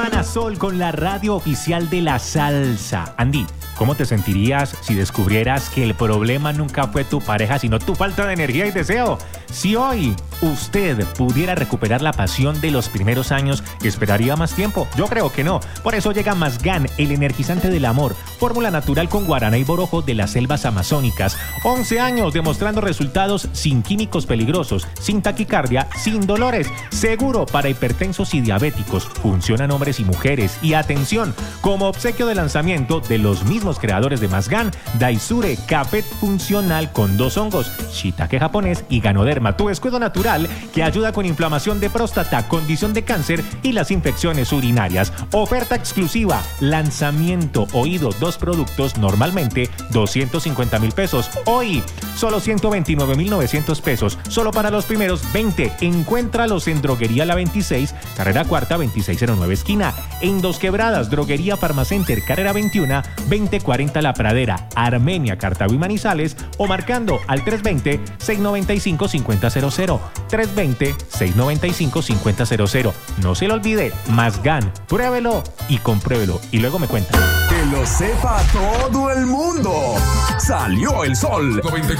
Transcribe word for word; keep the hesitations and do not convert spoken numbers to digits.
Ana Sol con la radio oficial de la salsa. Andy, ¿cómo te sentirías si descubrieras que el problema nunca fue tu pareja, sino tu falta de energía y deseo? Si hoy usted pudiera recuperar la pasión de los primeros años, ¿esperaría más tiempo? Yo creo que no. Por eso llega Masgan, el energizante del amor. Fórmula natural con guaraná y borojo de las selvas amazónicas. once años demostrando resultados sin químicos peligrosos, sin taquicardia, sin dolores. Seguro para hipertensos y diabéticos. Funciona en hombres y mujeres. Y atención, como obsequio de lanzamiento de los mismos creadores de Masgan, Daisure, café funcional con dos hongos, shiitake japonés y ganoderma, tu escudo natural que ayuda con inflamación de próstata, condición de cáncer y las infecciones urinarias. Oferta exclusiva, lanzamiento oído, dos productos, normalmente doscientos cincuenta mil pesos. Hoy, solo ciento veintinueve mil novecientos pesos, solo para los primeros veinte. Encuéntralos en Droguería La veintiséis, carrera cuarta, veintiséis cero nueve esquina. En Dos Quebradas, Droguería Farmacenter, carrera veintiuno, veinte cuarenta La Pradera, Armenia, Cartago y Manizales, o marcando al tres veinte, seiscientos noventa y cinco, cincuenta cero cero. tres veinte, seiscientos noventa y cinco, cincuenta cero cero. No se lo olvide, Masgan, pruébelo y compruébelo y luego me cuenta. Que lo sepa todo el mundo. Salió el sol. noventa y